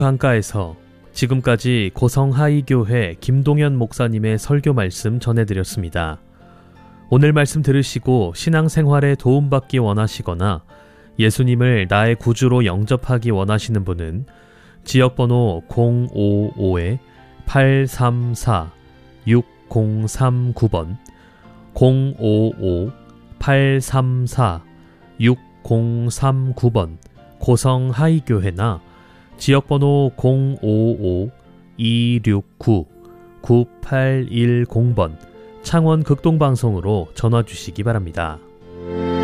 강가에서 지금까지 고성하이교회 김동현 목사님의 설교 말씀 전해드렸습니다. 오늘 말씀 들으시고 신앙생활에 도움받기 원하시거나 예수님을 나의 구주로 영접하기 원하시는 분은 지역번호 055-834-6039번 055-834-6039번 고성하이교회나 지역번호 055-269-9810번 창원 극동방송으로 전화주시기 바랍니다.